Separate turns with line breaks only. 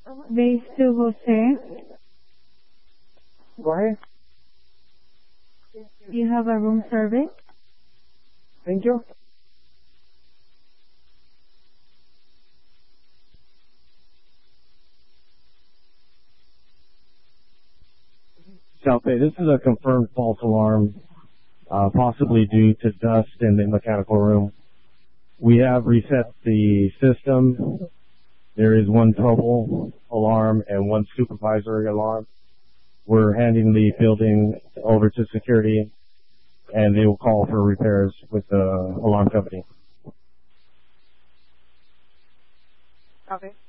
Base to Jose.
Go ahead.
You have a room service?
Thank you.
South Bay, this is a confirmed false alarm, possibly due to dust in the mechanical room. We have reset the system. There is one trouble alarm and one supervisory alarm. We're handing the building over to security, and they will call for repairs with the alarm company.
Okay.